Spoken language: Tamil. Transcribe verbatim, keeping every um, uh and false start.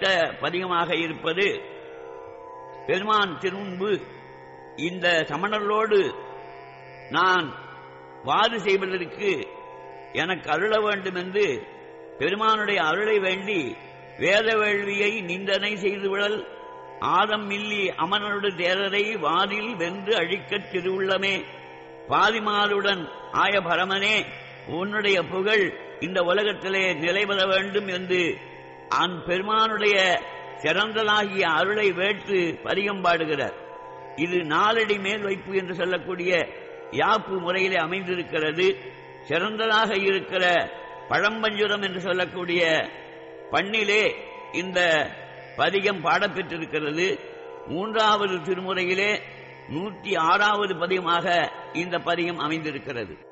அடுத்த பதிகமாக இருப்பது பெருமான் திருமுன்பு இந்த சமணர்களோடு நான் வாது செய்வதற்கு எனக்கு அருள வேண்டும் என்று பெருமானுடைய அருளை வேண்டி வேத வேள்வியை நிந்தனை செய்துவிடல் ஆதம் மில்லி அமனோடு தேரரை வாதில் வென்று அழிக்கத் திருவுள்ளமே பாதிமாருடன் ஆய பரமனே உன்னுடைய புகழ் இந்த உலகத்திலே நிலைபெற வேண்டும் என்று அந் பெருமானுடைய சிறந்ததாகிய அருளை வேற்று பதிகம் பாடுகிறார். இது நாலடி மேல் வைப்பு என்று சொல்லக்கூடிய யாப்பு முறையிலே அமைந்திருக்கிறது. சிறந்ததாக இருக்கிற பழம்பஞ்சுரம் என்று சொல்லக்கூடிய பண்ணிலே இந்த பதிகம் பாடப்பெற்றிருக்கிறது. மூன்றாவது திருமுறையிலே நூற்றி ஆறாவது பதிகமாக இந்த பதிகம் அமைந்திருக்கிறது.